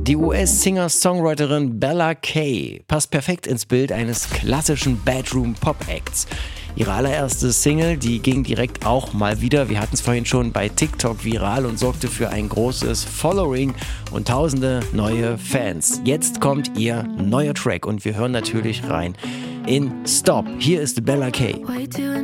Die US-Singer-Songwriterin Bella Kay passt perfekt ins Bild eines klassischen Bedroom-Pop-Acts. Ihre allererste Single, die ging direkt auch mal wieder, wir hatten es vorhin schon, bei TikTok viral und sorgte für ein großes Following und tausende neue Fans. Jetzt kommt ihr neuer Track und wir hören natürlich rein in Stop. Hier ist Bella Kay.